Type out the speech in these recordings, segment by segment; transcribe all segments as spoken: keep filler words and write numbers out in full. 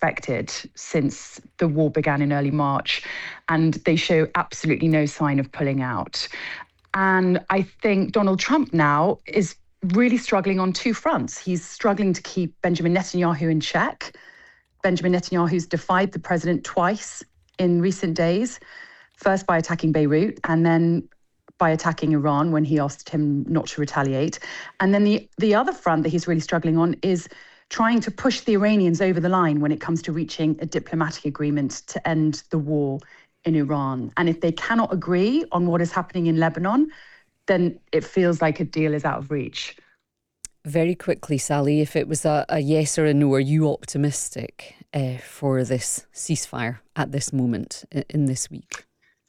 expected since the war began in early March, and they show absolutely no sign of pulling out. And I think Donald Trump now is really struggling on two fronts. He's struggling to keep Benjamin Netanyahu in check. Benjamin Netanyahu's defied the president twice in recent days, first by attacking Beirut and then by attacking Iran when he asked him not to retaliate. And then the, the other front that he's really struggling on is trying to push the Iranians over the line when it comes to reaching a diplomatic agreement to end the war in Iran. And if they cannot agree on what is happening in Lebanon, then it feels like a deal is out of reach. Very quickly, Sally, if it was a, a yes or a no, are you optimistic uh, for this ceasefire at this moment in, in this week?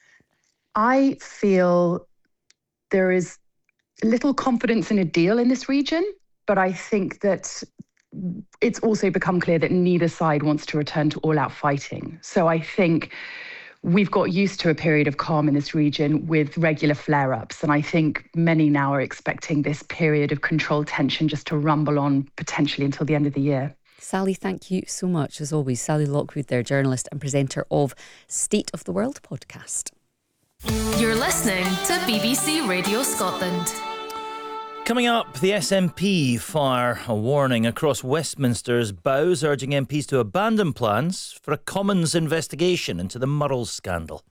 I feel there is little confidence in a deal in this region, but I think that it's also become clear that neither side wants to return to all-out fighting. So I think we've got used to a period of calm in this region with regular flare-ups, and I think many now are expecting this period of controlled tension just to rumble on potentially until the end of the year. Sally, thank you so much, as always. Sally Lockwood there, journalist and presenter of State of the World podcast. You're listening to B B C Radio Scotland. Coming up, the S N P fire a warning across Westminster's bows, urging M Ps to abandon plans for a Commons investigation into the Murrells scandal.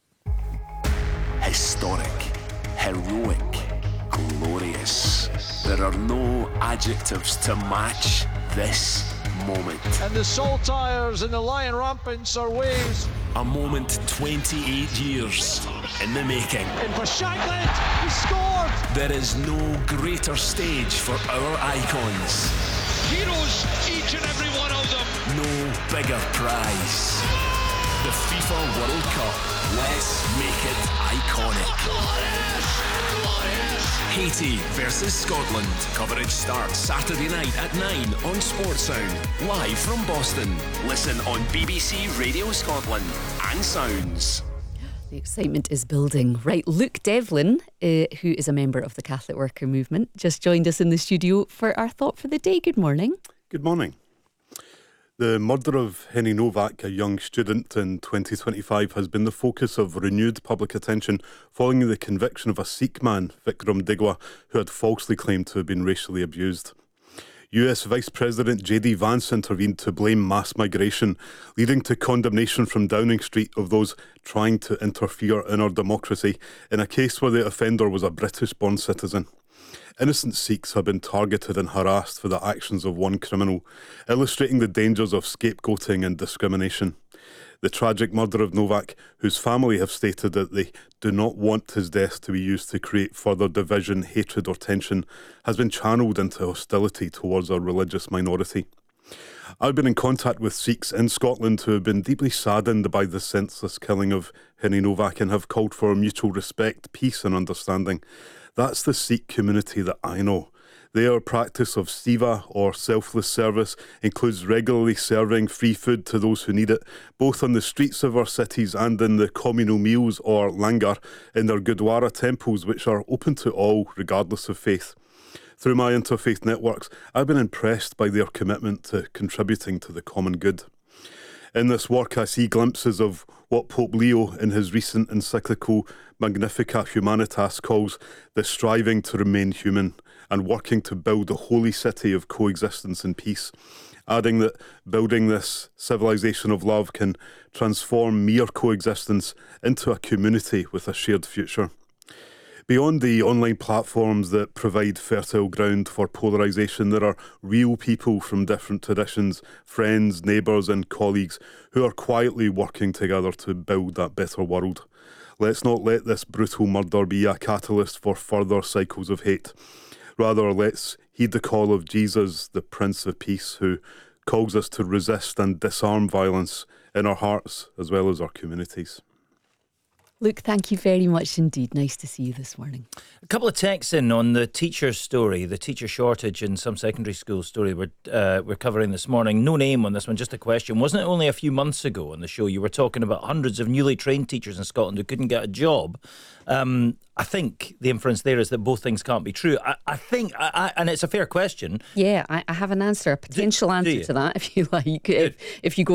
Historic, heroic, glorious. There are no adjectives to match this moment. And the saltires and the lion rampants are waves. A moment twenty-eight years in the making. And for Shankland, he scored! There is no greater stage for our icons. Heroes, each and every one of them. No bigger prize. The FIFA World Cup. Let's make it iconic. Glorious! Glorious! Haiti versus Scotland. Coverage starts Saturday night at nine on Sportsound. Live from Boston. Listen on B B C Radio Scotland and Sounds. The excitement is building. Right, Luke Devlin, uh, who is a member of the Catholic Worker Movement, just joined us in the studio for our thought for the day. Good morning. Good morning. The murder of Henny Novak, a young student in twenty twenty-five, has been the focus of renewed public attention following the conviction of a Sikh man, Vikram Digwa, who had falsely claimed to have been racially abused. U S Vice President J D Vance intervened to blame mass migration, leading to condemnation from Downing Street of those trying to interfere in our democracy in a case where the offender was a British-born citizen. Innocent Sikhs have been targeted and harassed for the actions of one criminal, illustrating the dangers of scapegoating and discrimination. The tragic murder of Novak, whose family have stated that they do not want his death to be used to create further division, hatred or tension, has been channelled into hostility towards a religious minority. I've been in contact with Sikhs in Scotland who have been deeply saddened by the senseless killing of Henny Novak and have called for mutual respect, peace and understanding. That's the Sikh community that I know. Their practice of seva, or selfless service, includes regularly serving free food to those who need it, both on the streets of our cities and in the communal meals, or langar, in their Gurdwara temples, which are open to all, regardless of faith. Through my interfaith networks, I've been impressed by their commitment to contributing to the common good. In this work, I see glimpses of what Pope Leo, in his recent encyclical Magnificat Humanitas, calls the striving to remain human and working to build a holy city of coexistence and peace, adding that building this civilization of love can transform mere coexistence into a community with a shared future. Beyond the online platforms that provide fertile ground for polarisation, there are real people from different traditions, friends, neighbours and colleagues who are quietly working together to build that better world. Let's not let this brutal murder be a catalyst for further cycles of hate. Rather, let's heed the call of Jesus, the Prince of Peace, who calls us to resist and disarm violence in our hearts as well as our communities. Luke, thank you very much indeed. Nice to see you this morning. A couple of texts in on the teacher story, the teacher shortage in some secondary school story we're, uh, we're covering this morning. No name on this one, just a question. Wasn't it only a few months ago on the show you were talking about hundreds of newly trained teachers in Scotland who couldn't get a job? Um, I think the inference there is that both things can't be true. I, I think, I, I, and it's a fair question. Yeah, I, I have an answer, a potential do, answer do to that, if you like. If, if you go